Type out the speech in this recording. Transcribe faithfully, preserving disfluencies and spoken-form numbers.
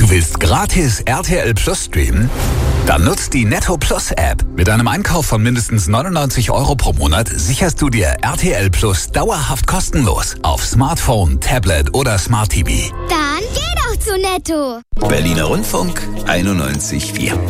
Du willst gratis R T L Plus streamen? Dann nutzt die Netto Plus App. Mit einem Einkauf von mindestens neunundneunzig Euro pro Monat sicherst du dir R T L Plus dauerhaft kostenlos auf Smartphone, Tablet oder Smart T V. Dann geh doch zu Netto. Berliner Rundfunk einundneunzig Komma vier.